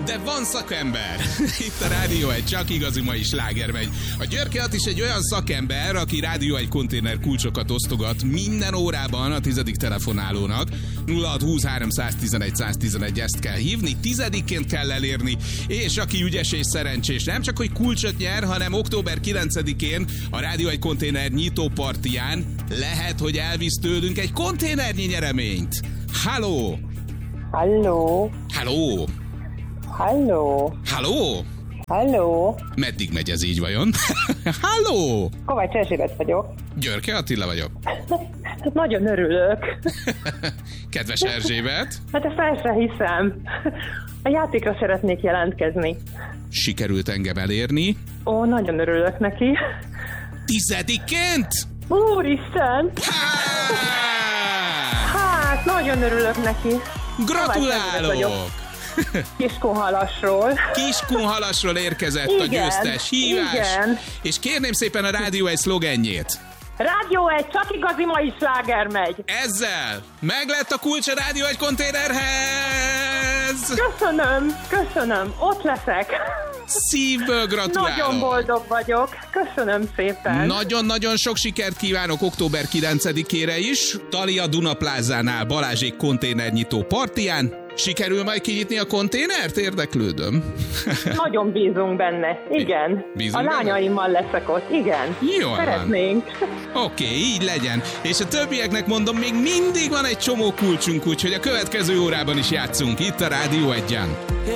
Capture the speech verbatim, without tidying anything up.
De van szakember! Itt a Rádió egy, csak igazi mai sláger megy. A Györke Att is egy olyan szakember, aki Rádió egy konténer kulcsokat osztogat minden órában a tizedik telefonálónak. nulla hat húsz háromszáztizenegy száztizenegy, ezt kell hívni, tizediként kell elérni, és aki ügyes és szerencsés, nem csak hogy kulcsot nyer, hanem október kilencedikén a Rádió egy konténer nyitópartiján lehet, hogy elvisz tőlünk egy konténernyi nyereményt. Halló! Halló! Halló! Halló! Halló! Halló! Meddig megy ez így vajon? Halló! Kovács Erzsébet vagyok. Györke Attila vagyok. Hát nagyon örülök. Kedves Erzsébet! Hát ezt el sem hiszem. A játékra szeretnék jelentkezni. Sikerült engem elérni. Ó, nagyon örülök neki. Tizediként? Úristen! Hát, nagyon örülök neki. Gratulálok! Kiskunhalasról. Kiskunhalasról érkezett igen, a győztes hívás. Igen. És kérném szépen a Rádió egy szlogenjét. Rádió egy, csak igazi mai sláger megy. Ezzel meglett a kulcs a Rádió egy konténerhez. Köszönöm, köszönöm, ott leszek. Szívből gratulálok. Nagyon boldog vagyok, köszönöm szépen. Nagyon-nagyon sok sikert kívánok október kilencedikére is. Thalia Duna Plázánál Balázsék konténernyitó partiján. Sikerül majd kinyitni a konténert? Érdeklődöm. Nagyon bízunk benne, igen. Bízunk a lányaimmal benne? Leszek ott, igen. Jó, szeretnénk. Oké, okay, így legyen. És a többieknek mondom, még mindig van egy csomó kulcsunk, úgyhogy a következő órában is játszunk itt a Rádió egyen.